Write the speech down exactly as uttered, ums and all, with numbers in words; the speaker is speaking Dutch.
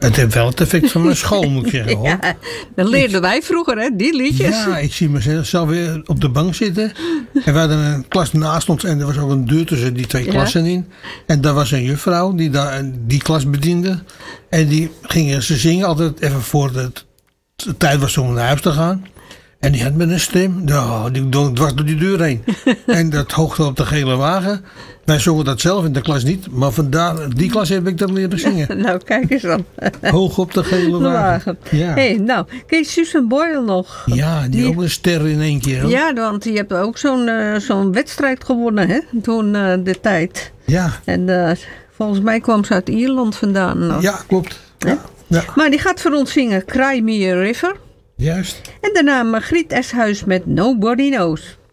Het heeft wel het effect van mijn school, moet ik zeggen. Hoor. Ja, dat leerden wij vroeger, hè, die liedjes. Ja, ik zie mezelf weer op de bank zitten. En we hadden een klas naast ons en er was ook een deur tussen die twee klassen in. En daar was een juffrouw die daar die klas bediende. En die gingen ze zingen altijd even voor de, de tijd was om naar huis te gaan. En die had met een stem, nou, die dwars door die deur heen. En dat hoogte op de gele wagen. Wij zongen dat zelf in de klas niet, maar vandaar die klas heb ik dat leren zingen. Nou, kijk eens dan. Hoog op de gele wagen. wagen. Ja. Hey, nou, ken je Susan Boyle nog? Ja, die, die ook een ster in één keer. Hoor. Ja, want die heeft ook zo'n uh, zo'n wedstrijd gewonnen, hè? Toen uh, de tijd. Ja. En uh, volgens mij kwam ze uit Ierland vandaan. Nog. Ja, klopt. Ja. Ja. Maar die gaat voor ons zingen Cry Me a River. Juist. En daarna Margriet Eshuis met Nobody Knows.